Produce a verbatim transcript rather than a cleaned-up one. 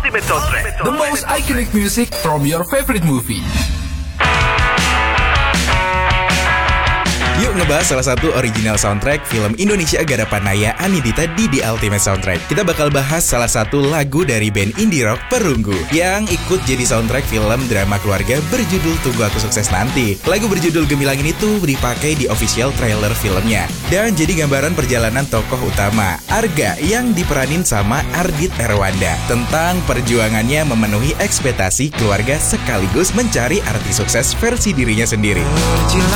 Ultimate Soundtrack, the most iconic music from your favorite movie. Yuk ngebahas salah satu original soundtrack film Indonesia Garapanaya Anindita di The Ultimate Soundtrack. Kita bakal bahas salah satu lagu dari band indie rock Perunggu yang ikut jadi soundtrack film drama keluarga berjudul Tunggu Aku Sukses Nanti. Lagu berjudul Gemilang ini tuh dipakai di official trailer filmnya dan jadi gambaran perjalanan tokoh utama Arga yang diperanin sama Ardit Erwanda tentang perjuangannya memenuhi ekspektasi keluarga sekaligus mencari arti sukses versi dirinya sendiri.